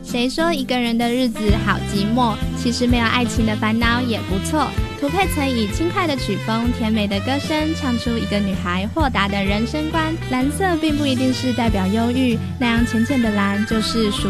谁说一个人的日子好寂寞？其实没有爱情的烦恼也不错。涂佩曾以轻快的曲风、甜美的歌声，唱出一个女孩豁达的人生观。蓝色并不一定是代表忧郁，那样浅浅的蓝就是属